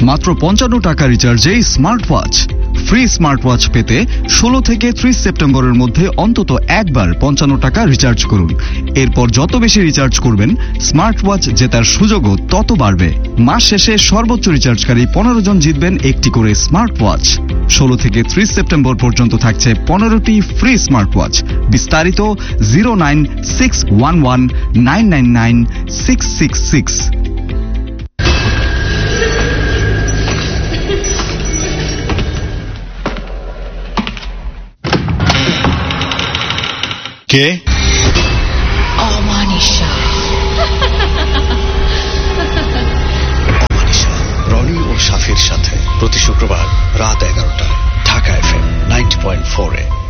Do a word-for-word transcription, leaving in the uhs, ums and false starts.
মাত্র পঞ্চান্ন টাকা রিচার্জে smart watch. Free smart watch পেতে ষোলো থেকে ত্রিশ সেপ্টেম্বরের মধ্যে অন্তত একবার পঞ্চান্ন টাকা রিচার্জ করুন। এরপর যত বেশি রিচার্জ করবেন স্মার্ট ওয়াচ জেতার সুযোগও তত বাড়বে। মাস শেষে সর্বোচ্চ রিচার্জকারী পনেরো জন জিতবেন একটি করে স্মার্ট ওয়াচ। ষোলো থেকে ত্রিশ সেপ্টেম্বর পর্যন্ত থাকছে পনেরোটি ফ্রি স্মার্ট ওয়াচ। বিস্তারিত zero nine six one one nine nine nine six six six. কে? অমানিশা। অমানিশা রনি ও সাফির সাথে প্রতি শুক্রবার রাত এগারোটা Dhaka FM ninety point four এ।